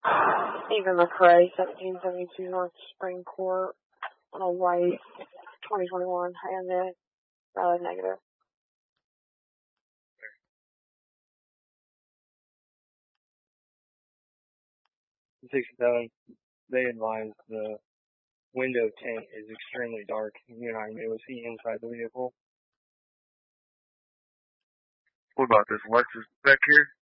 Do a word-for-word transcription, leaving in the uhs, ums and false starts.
Even McRae, seventeen seventy-two North Spring Court, on a white, twenty twenty-one, and then uh, negative. sixty-seven, they advise the window tint is extremely dark. You're not going to be able to see inside the vehicle. What about this Lexus back here?